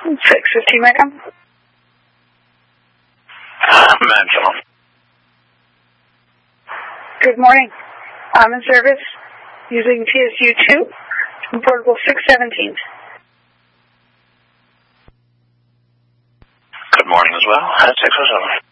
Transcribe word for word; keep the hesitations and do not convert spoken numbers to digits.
six fifteen, Mecca. Maximum. Good morning. I'm in service using T S U two, portable six seventeen. Good morning as well. At six oh seven.